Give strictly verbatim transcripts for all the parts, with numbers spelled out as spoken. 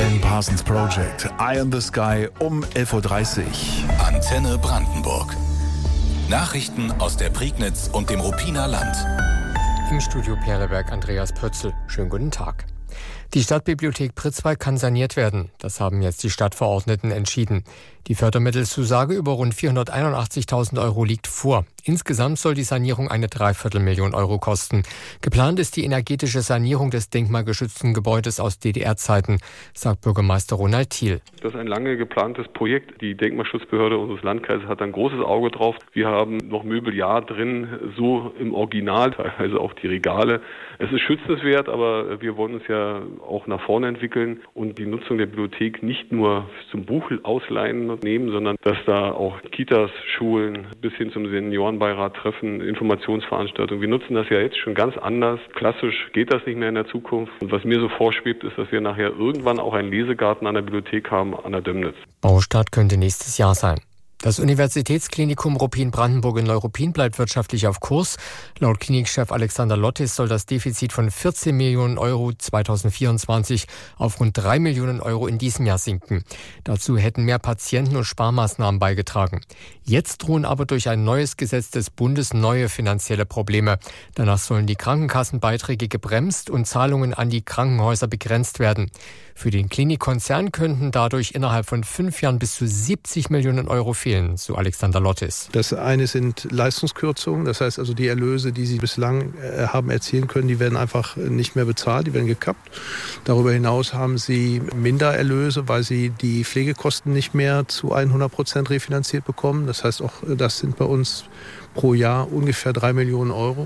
Alan Parsons Project, Eye in the Sky um elf Uhr dreißig. Antenne Brandenburg. Nachrichten aus der Prignitz und dem Ruppiner Land. Im Studio Perleberg Andreas Pötzl. Schönen guten Tag. Die Stadtbibliothek Pritzwalk kann saniert werden. Das haben jetzt die Stadtverordneten entschieden. Die Fördermittelzusage über rund vierhunderteinundachtzigtausend Euro liegt vor. Insgesamt soll die Sanierung eine Dreiviertelmillion Euro kosten. Geplant ist die energetische Sanierung des denkmalgeschützten Gebäudes aus D D R-Zeiten, sagt Bürgermeister Ronald Thiel. Das ist ein lange geplantes Projekt. Die Denkmalschutzbehörde unseres Landkreises hat ein großes Auge drauf. Wir haben noch Möbeljahr drin, so im Original, teilweise auch die Regale. Es ist schützenswert, aber wir wollen uns ja auch nach vorne entwickeln und die Nutzung der Bibliothek nicht nur zum Buch ausleihen nehmen, sondern dass da auch Kitas, Schulen bis hin zum Seniorenbeirat treffen, Informationsveranstaltungen. Wir nutzen das ja jetzt schon ganz anders. Klassisch geht das nicht mehr in der Zukunft. Und was mir so vorschwebt, ist, dass wir nachher irgendwann auch einen Lesegarten an der Bibliothek haben an der Dömnitz. Baustart könnte nächstes Jahr sein. Das Universitätsklinikum Ruppin-Brandenburg in Neuruppin bleibt wirtschaftlich auf Kurs. Laut Klinikchef Alexander Lottis soll das Defizit von vierzehn Millionen Euro zweitausendvierundzwanzig auf rund drei Millionen Euro in diesem Jahr sinken. Dazu hätten mehr Patienten und Sparmaßnahmen beigetragen. Jetzt drohen aber durch ein neues Gesetz des Bundes neue finanzielle Probleme. Danach sollen die Krankenkassenbeiträge gebremst und Zahlungen an die Krankenhäuser begrenzt werden. Für den Klinikkonzern könnten dadurch innerhalb von fünf Jahren bis zu siebzig Millionen Euro fehlen, so Alexander Lottis. Das eine sind Leistungskürzungen, das heißt also die Erlöse, die sie bislang äh, haben erzielen können, die werden einfach nicht mehr bezahlt, die werden gekappt. Darüber hinaus haben sie Mindererlöse, weil sie die Pflegekosten nicht mehr zu hundert Prozent refinanziert bekommen. Das heißt auch, das sind bei uns pro Jahr ungefähr drei Millionen Euro.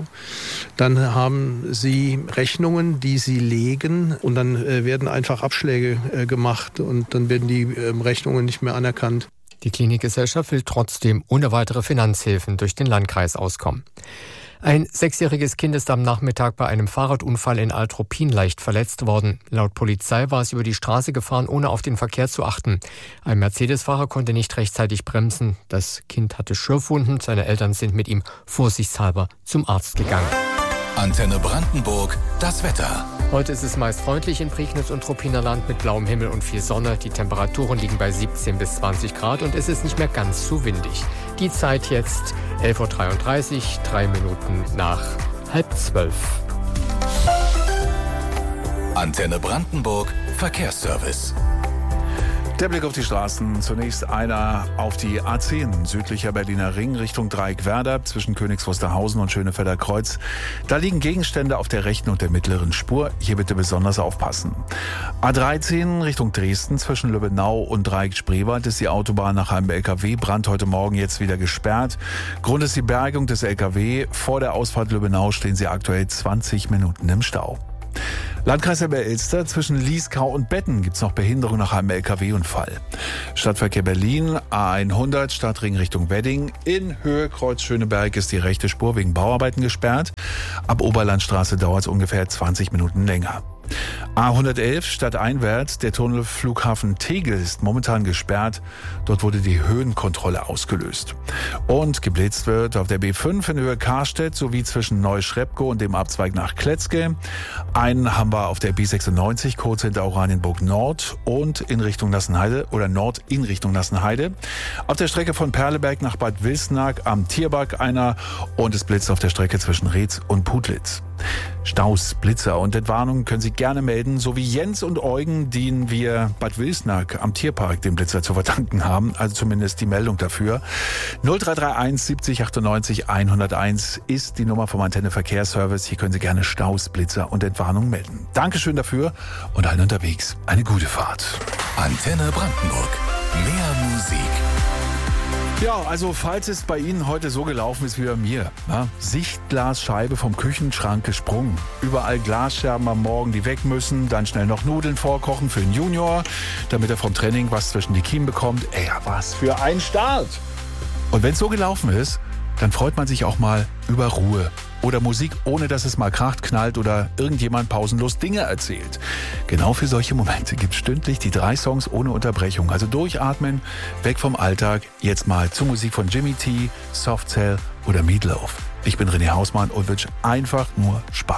Dann haben sie Rechnungen, die sie legen und dann äh, werden einfach Abschläge äh, gemacht und dann werden die äh, Rechnungen nicht mehr anerkannt. Die Klinikgesellschaft will trotzdem ohne weitere Finanzhilfen durch den Landkreis auskommen. Ein sechsjähriges Kind ist am Nachmittag bei einem Fahrradunfall in Alt-Ruppin leicht verletzt worden. Laut Polizei war es über die Straße gefahren, ohne auf den Verkehr zu achten. Ein Mercedes-Fahrer konnte nicht rechtzeitig bremsen. Das Kind hatte Schürfwunden. Seine Eltern sind mit ihm vorsichtshalber zum Arzt gegangen. Antenne Brandenburg, das Wetter. Heute ist es meist freundlich in Prignitz und Ruppiner Land mit blauem Himmel und viel Sonne. Die Temperaturen liegen bei siebzehn bis zwanzig Grad und es ist nicht mehr ganz so windig. Die Zeit jetzt elf Uhr dreiunddreißig, drei Minuten nach halb zwölf. Antenne Brandenburg, Verkehrsservice. Der Blick auf die Straßen. Zunächst einer auf die A zehn, südlicher Berliner Ring, Richtung Dreieck-Werder, zwischen Königs Wusterhausen und Schönefelder Kreuz. Da liegen Gegenstände auf der rechten und der mittleren Spur. Hier bitte besonders aufpassen. A dreizehn, Richtung Dresden, zwischen Lübbenau und Dreieck-Spreewald ist die Autobahn nach einem L K W-Brand heute Morgen jetzt wieder gesperrt. Grund ist die Bergung des L K W. Vor der Ausfahrt Lübbenau stehen sie aktuell zwanzig Minuten im Stau. Landkreis Elbe-Elster, zwischen Lieskau und Betten gibt's noch Behinderung nach einem L K W-Unfall. Stadtverkehr Berlin, A hundert, Stadtring Richtung Wedding. In Höhe Kreuz Schöneberg ist die rechte Spur wegen Bauarbeiten gesperrt. Ab Oberlandstraße dauert es ungefähr zwanzig Minuten länger. A hundertelf, stadteinwärts, der Tunnel Flughafen Tegel ist momentan gesperrt. Dort wurde die Höhenkontrolle ausgelöst. Und geblitzt wird auf der B fünf in Höhe Karstedt sowie zwischen Neuschreppkow und dem Abzweig nach Kletzke. Einen haben wir auf der B sechsundneunzig kurz hinter Oranienburg Nord und in Richtung Nassenheide oder Nord in Richtung Nassenheide. Auf der Strecke von Perleberg nach Bad Wilsnack am Tierberg einer und es blitzt auf der Strecke zwischen Reetz und Putlitz. Staus, Blitzer und Entwarnungen können Sie gerne melden, so wie Jens und Eugen, denen wir Bad Wilsnack am Tierpark den Blitzer zu verdanken haben, also zumindest die Meldung dafür. null drei drei eins siebzig achtundneunzig hunderteins ist die Nummer vom Antenne Verkehrsservice. Hier können Sie gerne Staus, Blitzer und Entwarnungen melden. Dankeschön dafür und allen unterwegs eine gute Fahrt. Antenne Brandenburg, mehr Musik. Ja, also falls es bei Ihnen heute so gelaufen ist wie bei mir, na, Sichtglasscheibe vom Küchenschrank gesprungen, überall Glasscherben am Morgen, die weg müssen, dann schnell noch Nudeln vorkochen für den Junior, damit er vom Training was zwischen die Kiemen bekommt. Ey, was für ein Start! Und wenn es so gelaufen ist, dann freut man sich auch mal über Ruhe oder Musik, ohne dass es mal kracht, knallt oder irgendjemand pausenlos Dinge erzählt. Genau für solche Momente gibt es stündlich die drei Songs ohne Unterbrechung. Also durchatmen, weg vom Alltag, jetzt mal zur Musik von Jimmy T, Soft Cell oder Meatloaf. Ich bin René Hausmann und wünsche einfach nur Spaß.